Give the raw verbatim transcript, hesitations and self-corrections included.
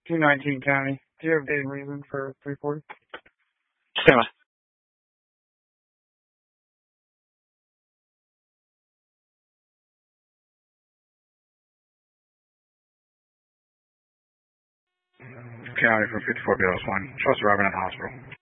two nineteen County. Do you have date and reason for three forty? Stand by. County for fifty-four Bills one. Trust arriving at the hospital.